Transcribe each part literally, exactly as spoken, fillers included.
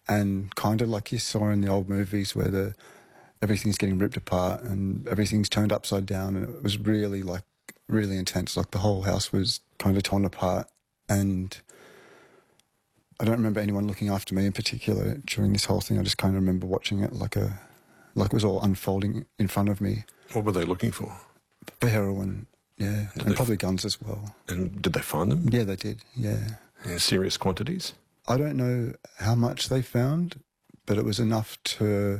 and kind of like you saw in the old movies where the everything's getting ripped apart and everything's turned upside down, and it was really like really intense. Like the whole house was kind of torn apart, and I don't remember anyone looking after me in particular during this whole thing. I just kind of remember watching it like a like it was all unfolding in front of me. What were they looking for? For heroin, yeah, Did and they probably f- guns as well. And did they find them? Yeah, they did. Yeah, In serious quantities? I don't know how much they found, but it was enough to.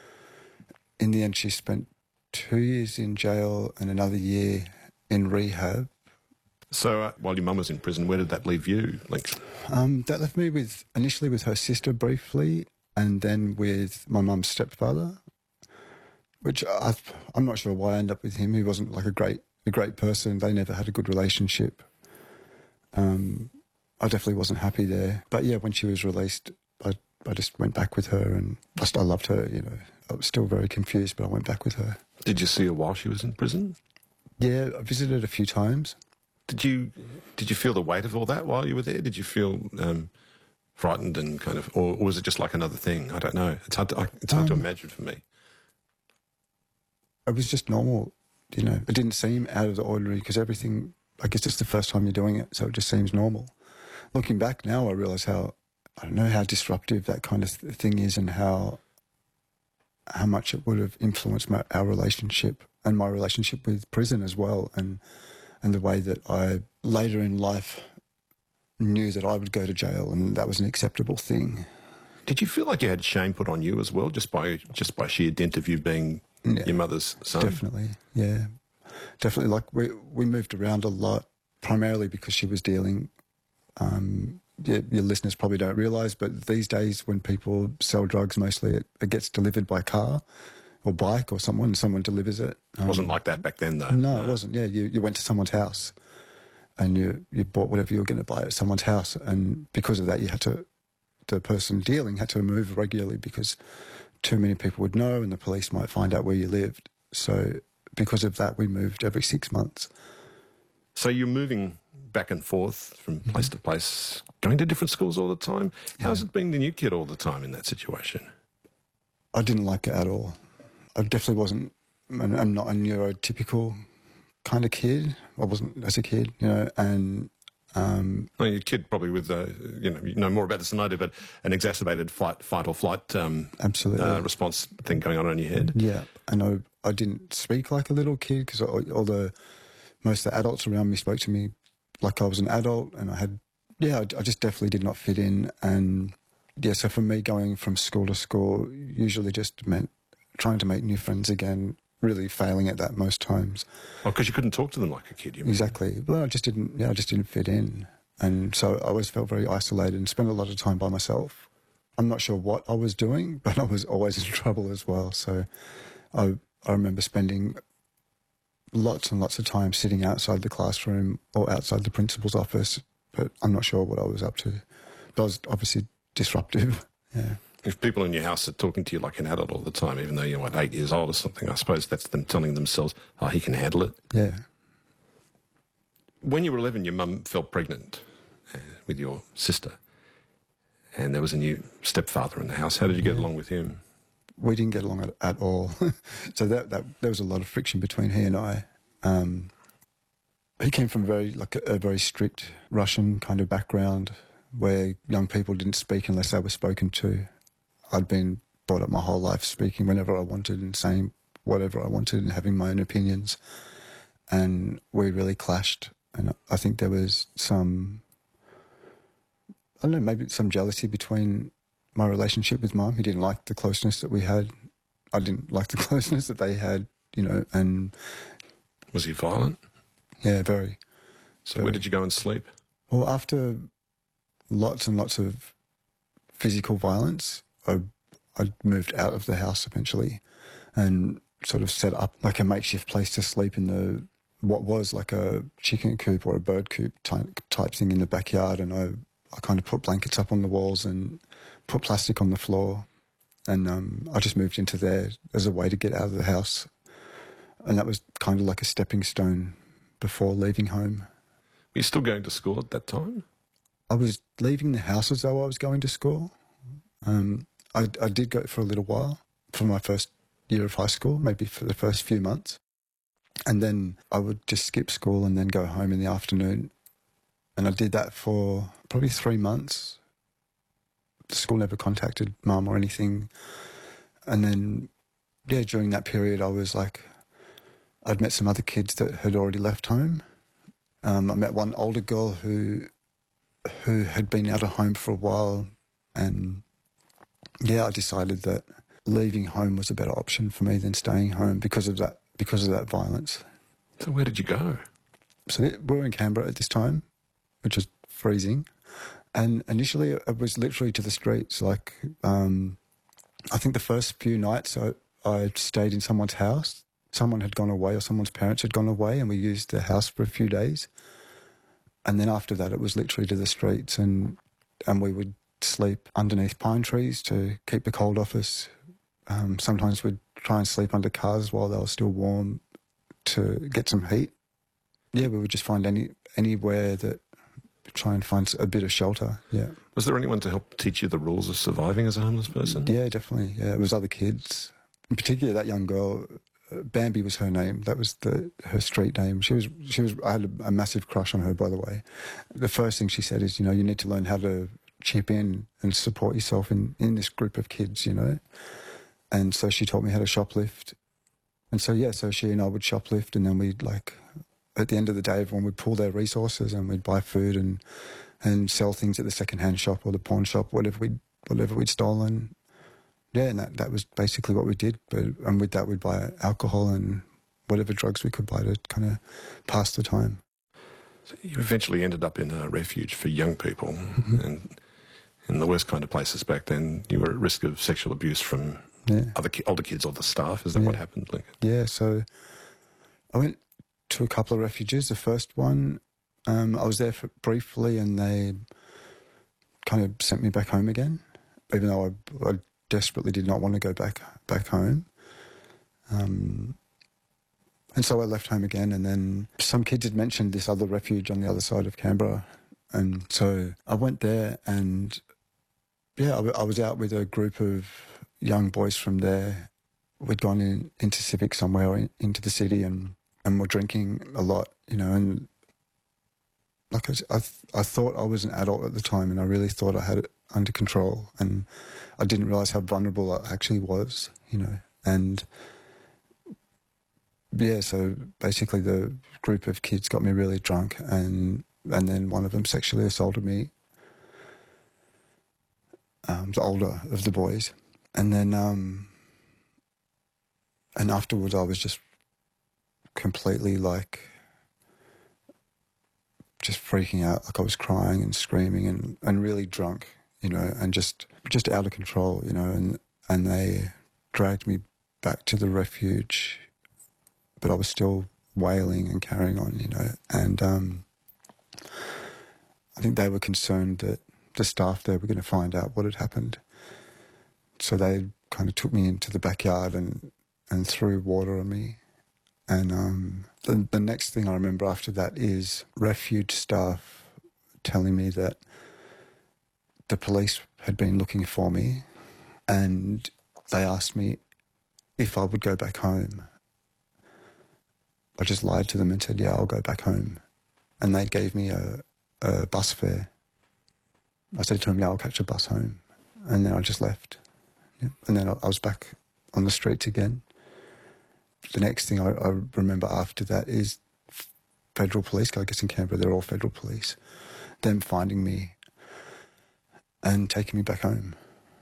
In the end, she spent two years in jail and another year in rehab. So uh, while your mum was in prison, where did that leave you, Link? Um, that left me with initially with her sister briefly, and then with my mum's stepfather, which I, I'm not sure why I ended up with him. He wasn't like a great a great person. They never had a good relationship. Um, I definitely wasn't happy there. But yeah, when she was released, I I just went back with her, and I, st- I loved her. You know, I was still very confused, but I went back with her. Did you see her while she was in prison? Yeah, I visited a few times. Did you did you feel the weight of all that while you were there? Did you feel um, frightened and kind of, or, or was it just like another thing? I don't know. It's hard to, I, it's hard Um, to imagine for me. It was just normal, you know. It didn't seem out of the ordinary because everything, I guess it's the first time you're doing it, so it just seems normal. Looking back now, I realise how, I don't know, how disruptive that kind of th- thing is, and how how much it would have influenced my, our relationship and my relationship with prison as well, and and the way that I later in life knew that I would go to jail and that was an acceptable thing. Did you feel like you had shame put on you as well, just by just by sheer dint of you being Yeah, your mother's son? Definitely, yeah. Definitely, like we we moved around a lot, primarily because she was dealing, um, your, your listeners probably don't realise, but these days when people sell drugs, mostly it, it gets delivered by car or bike or someone, someone delivers it. It wasn't Um, like that back then, though. No, it wasn't. Yeah, you, you went to someone's house and you, you bought whatever you were going to buy at someone's house, and because of that you had to, the person dealing had to move regularly because too many people would know and the police might find out where you lived. So because of that we moved every six months. So you're moving back and forth from place to place, going to different schools all the time. How's it being the new kid all the time in that situation? I didn't like it at all. I definitely wasn't, I'm I'm not a neurotypical kind of kid. I wasn't as a kid, you know, and um, Well, your kid probably with, uh, you know, you know more about this than I do, but an exacerbated fight, fight or flight um, absolutely. uh, response thing going on in your head. Yeah, and I, I didn't speak like a little kid because all the, most of the adults around me spoke to me like I was an adult, and I had, yeah, I, I just definitely did not fit in. And yeah, so for me going from school to school usually just meant trying to make new friends again, really failing at that most times. Oh, because you couldn't talk to them like a kid, you mean? Exactly. Well, I just didn't, yeah, I just didn't fit in. And so I always felt very isolated and spent a lot of time by myself. I'm not sure what I was doing, but I was always in trouble as well. So I, I remember spending lots and lots of time sitting outside the classroom or outside the principal's office, but I'm not sure what I was up to. But I was obviously disruptive, yeah. If people in your house are talking to you like an adult all the time, even though you're, what, eight years old or something, I suppose that's them telling themselves, oh, he can handle it. Yeah. When you were eleven, your mum fell pregnant uh, with your sister, and there was a new stepfather in the house. How did you get Yeah. along with him? We didn't get along at, at all. So that, that there was a lot of friction between he and I. Um, he came from very like a, a very strict Russian kind of background where young people didn't speak unless they were spoken to. I'd been brought up my whole life speaking whenever I wanted and saying whatever I wanted and having my own opinions. And we really clashed. And I think there was some, I don't know, maybe some jealousy between my relationship with Mum. He didn't like the closeness that we had. I didn't like the closeness that they had, you know, and... Was he violent? Yeah, very. So where did you go and sleep? Well, after lots and lots of physical violence, I, I moved out of the house eventually and sort of set up like a makeshift place to sleep in the, what was like a chicken coop or a bird coop type, type thing in the backyard. And I, I kind of put blankets up on the walls and put plastic on the floor. And um, I just moved into there as a way to get out of the house. And that was kind of like a stepping stone before leaving home. Were you still going to school at that time? I was leaving the house as though I was going to school. Um, I, I did go for a little while for my first year of high school, maybe for the first few months. And then I would just skip school and then go home in the afternoon. And I did that for probably three months. The school never contacted mum or anything. And then, yeah, during that period, I was like, I'd met some other kids that had already left home. Um, I met one older girl who who had been out of home for a while. And, yeah, I decided that leaving home was a better option for me than staying home because of that, because of that violence. So where did you go? So we were in Canberra at this time, which was freezing. And initially it was literally to the streets. Like, um, I think the first few nights I, I stayed in someone's house. Someone had gone away or someone's parents had gone away and we used the house for a few days. And then after that it was literally to the streets and, and we would sleep underneath pine trees to keep the cold off us. Um, sometimes we'd try and sleep under cars while they were still warm to get some heat. Yeah, we would just find any anywhere that try and find a bit of shelter. Yeah. Was there anyone to help teach you the rules of surviving as a homeless person? Yeah, definitely. Yeah, it was other kids. In particular, that young girl, uh, Bambi was her name. That was the her street name. She was she was. I had a, a massive crush on her, by the way. The first thing she said is, you know, you need to learn how to chip in and support yourself in in this group of kids, you know. And so she taught me how to shoplift. And so yeah, so she and I would shoplift, and then we'd like. At the end of the day, everyone would pool their resources and we'd buy food and and sell things at the second-hand shop or the pawn shop, whatever we'd, whatever we'd stolen. Yeah, and that, that was basically what we did. But and with that, we'd buy alcohol and whatever drugs we could buy to kind of pass the time. So you eventually ended up in a refuge for young people. Mm-hmm. And in the worst kind of places back then, you were at risk of sexual abuse from yeah. other ki- older kids or the staff. Is that yeah. what happened? Like? Yeah, so I went to a couple of refuges. The first one, um, I was there for briefly and they kind of sent me back home again, even though I, I desperately did not want to go back back home. Um, and so I left home again, and then some kids had mentioned this other refuge on the other side of Canberra. And so I went there and, yeah, I, I was out with a group of young boys from there. We'd gone in, into Civic somewhere in, into the city and and were drinking a lot, you know, and like I, I, I thought I was an adult at the time and I really thought I had it under control and I didn't realise how vulnerable I actually was, you know, and yeah, so basically the group of kids got me really drunk and and then one of them sexually assaulted me, um, the older of the boys, and then um, and afterwards I was just completely like just freaking out, like I was crying and screaming and, and really drunk, you know, and just just out of control, you know, and and they dragged me back to the refuge, but I was still wailing and carrying on, you know, and um, I think they were concerned that the staff there were going to find out what had happened, so they kind of took me into the backyard and and threw water on me. And um, the, the next thing I remember after that is refuge staff telling me that the police had been looking for me and they asked me if I would go back home. I just lied to them and said, yeah, I'll go back home. And they gave me a, a bus fare. I said to them, yeah, I'll catch a bus home. And then I just left. Yeah. And then I, I was back on the streets again. The next thing I, I remember after that is federal police, I guess in Canberra they're all federal police, them finding me and taking me back home.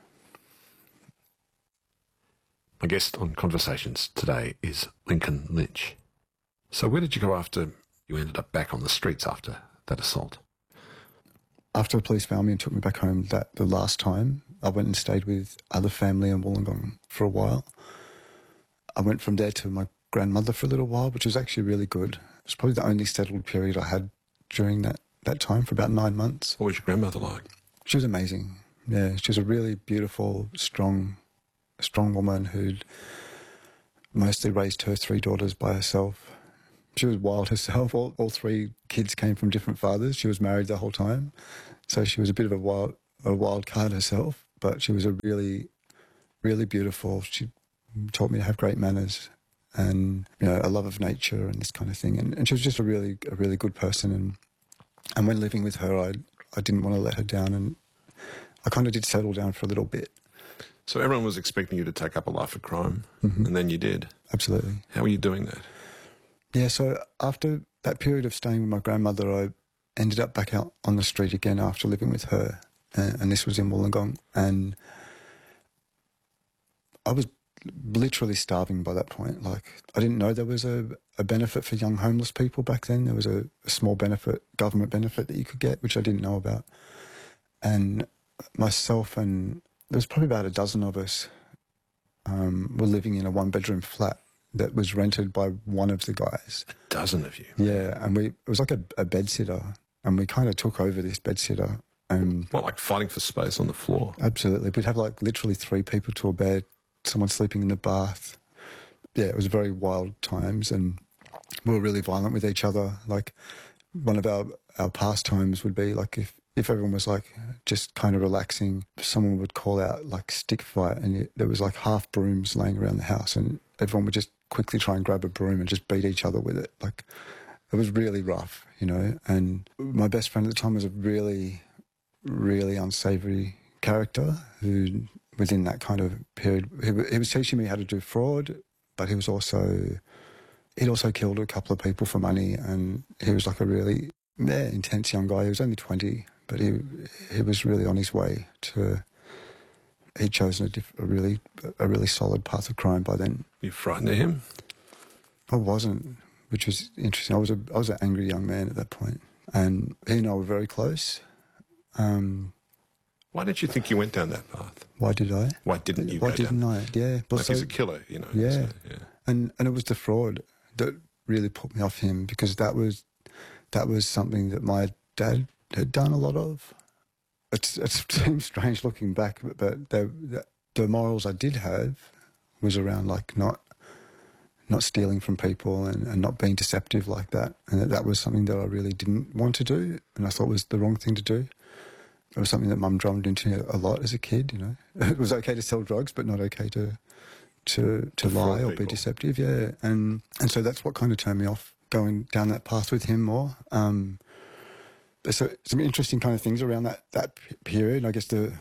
My guest on Conversations today is Lincoln Lynch. So where did you go after you ended up back on the streets after that assault? After the police found me and took me back home that the last time, I went and stayed with other family in Wollongong for a while. I went from there to my grandmother for a little while, which was actually really good. It was probably the only settled period I had during that, that time for about nine months. What was your grandmother like? She was amazing. Yeah, she was a really beautiful, strong, strong woman who'd mostly raised her three daughters by herself. She was wild herself. All, all three kids came from different fathers. She was married the whole time. So she was a bit of a wild, a wild card herself. but she was a really, really beautiful. She taught me to have great manners and, you know, a love of nature and this kind of thing. And, and she was just a really, a really good person. And and when living with her, I I didn't want to let her down, and I kind of did settle down for a little bit. So everyone was expecting you to take up a life of crime, Mm-hmm. and then you did. Absolutely. How were you doing that? Yeah, so after that period of staying with my grandmother, I ended up back out on the street again after living with her, and, and this was in Wollongong, and I was literally starving by that point. Like, I didn't know there was a, a benefit for young homeless people back then. There was a, a small benefit, government benefit that you could get, which I didn't know about. And myself and there was probably about a dozen of us um, were living in a one-bedroom flat that was rented by one of the guys. A dozen of you? Yeah, and we it was like a, a bedsitter, and we kind of took over this bedsitter. And What, like fighting for space on the floor? absolutely. We'd have like literally three people to a bed, someone sleeping in the bath. Yeah, it was very wild times, and we were really violent with each other. Like, one of our, our pastimes would be like if, if everyone was like just kind of relaxing, someone would call out like stick fight, and it, there was like half brooms laying around the house, and everyone would just quickly try and grab a broom and just beat each other with it. Like, it was really rough, you know. And my best friend at the time was a really, really unsavoury character who, within that kind of period, he, he was teaching me how to do fraud, but he was also, he'd also killed a couple of people for money, and he was like a really yeah, intense young guy. He was only twenty, but he he was really on his way to, he'd chosen a, diff, a really a really solid path of crime by then. You frightened of him? I wasn't, which was interesting. I was a I was an angry young man at that point, and he and I were very close. Um, Why did you think you went down that path? why did I? Why didn't you Why go didn't down? I? Yeah, but Like so, he's a killer, you know. Yeah. So, yeah. and and it was the fraud that really put me off him, because that was that was something that my dad had done a lot of. It's it seems strange looking back, but, but the, the morals I did have was around like not not stealing from people and, and not being deceptive like that, and that, that was something that I really didn't want to do, and I thought was the wrong thing to do. It was something that Mum drummed into a lot as a kid. You know, it was okay to sell drugs, but not okay to to to lie or be people. deceptive. Yeah, and and so that's what kind of turned me off going down that path with him more. Um, there's so, some interesting kind of things around that that p- period. I guess the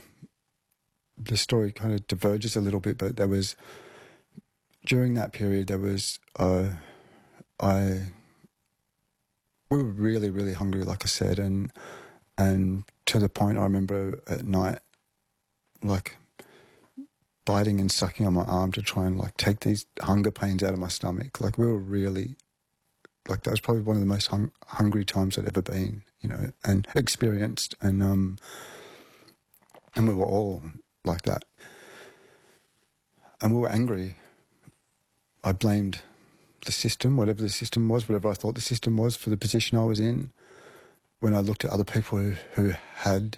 the story kind of diverges a little bit, but there was during that period there was uh, I we were really really hungry, like I said, and and to the point I remember at night, like biting and sucking on my arm to try and like take these hunger pains out of my stomach. Like, we were really, like, that was probably one of the most hung- hungry times I'd ever been, you know, and experienced. And um, and we were all like that. And we were angry. I blamed the system, whatever the system was, whatever I thought the system was, for the position I was in. When I looked at other people who, who had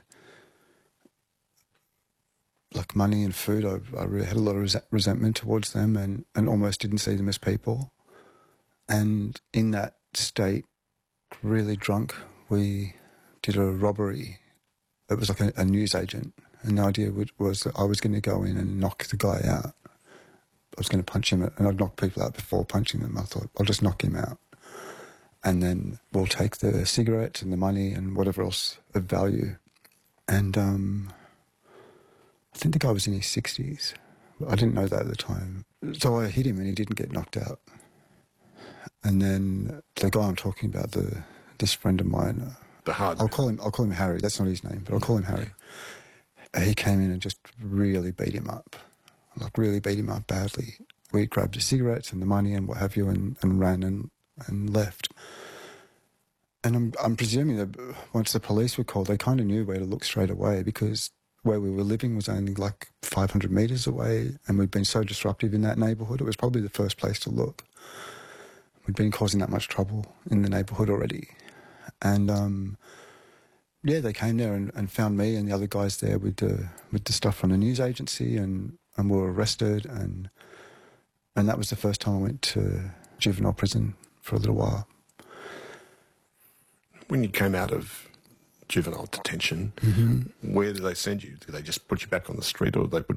like money and food, I, I really had a lot of res- resentment towards them, and, and almost didn't see them as people. And in that state, really drunk, we did a robbery. It was like a, a news agent, and the idea would, was that I was going to go in and knock the guy out. I was going to punch him, and I'd knock people out before punching them. I thought, I'll just knock him out, and then we'll take the cigarettes and the money and whatever else of value. And um, I think the guy was in his sixties. I didn't know that at the time. So I hit him and he didn't get knocked out. And then the guy I'm talking about, the this friend of mine, uh, The hard. I'll call him I'll call him Harry. That's not his name, but I'll call him Harry. Uh, He came in and just really beat him up, like really beat him up badly. We grabbed the cigarettes and the money and what have you, and, and ran and, and left. And I'm I'm presuming that once the police were called, they kind of knew where to look straight away, because where we were living was only like five hundred metres away, and we'd been so disruptive in that neighbourhood. It was probably the first place to look. We'd been causing that much trouble in the neighbourhood already. And, um, yeah, they came there and, and found me and the other guys there with the with the stuff from the news agency, and, and we were arrested. And and that was the first time I went to juvenile prison for a little while. When you came out of juvenile detention. Mm-hmm. Where do they send you? Do they just put you back on the street, or do they put